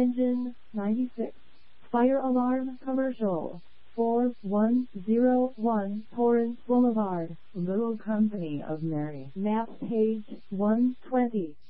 Engine 96. Fire alarm commercial. 4101 Torrance Boulevard, Little Company of Mary. Map page 120.